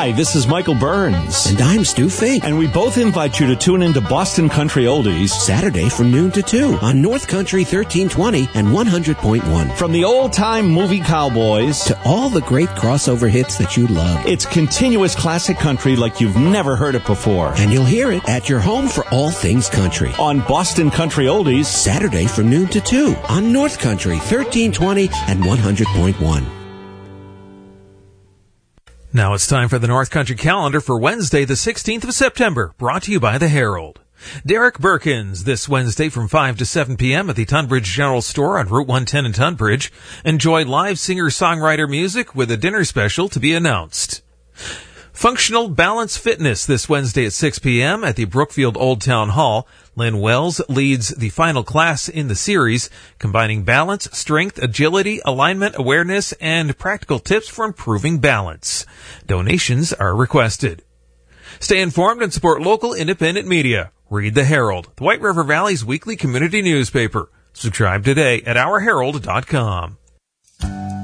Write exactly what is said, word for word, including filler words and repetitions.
Hi, this is Michael Burns. And I'm Stu Fink. And we both invite you to tune into Boston Country Oldies Saturday from noon to two on North Country thirteen twenty and one hundred point one. From the old-time movie cowboys to all the great crossover hits that you love. It's continuous classic country like you've never heard it before. And you'll hear it at your home for all things country. On Boston Country Oldies Saturday from noon to two on North Country thirteen twenty and one hundred point one. Now it's time for the North Country calendar for Wednesday, the sixteenth of September, brought to you by the Herald. Derek Birkins, this Wednesday from five to seven p.m. at the Tunbridge General Store on Route one ten in Tunbridge. Enjoy live singer-songwriter music with a dinner special to be announced. Functional Balance Fitness this Wednesday at six p.m. at the Brookfield Old Town Hall. Lynn Wells leads the final class in the series, combining balance, strength, agility, alignment, awareness, and practical tips for improving balance. Donations are requested. Stay informed and support local independent media. Read the Herald, the White River Valley's weekly community newspaper. Subscribe today at our herald dot com.